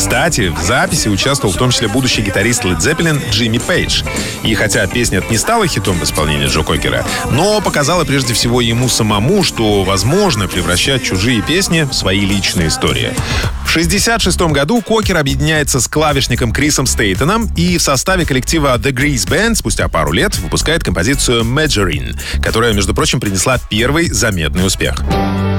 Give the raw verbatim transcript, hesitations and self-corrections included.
Кстати, в записи участвовал в том числе будущий гитарист Led Zeppelin Джимми Пейдж. И хотя песня не стала хитом в исполнении Джо Кокера, но показала прежде всего ему самому, что возможно превращать чужие песни в свои личные истории. В шестьдесят шестом году Кокер объединяется с клавишником Крисом Стейтоном и в составе коллектива The Grease Band спустя пару лет выпускает композицию «Margarine», которая, между прочим, принесла первый заметный успех.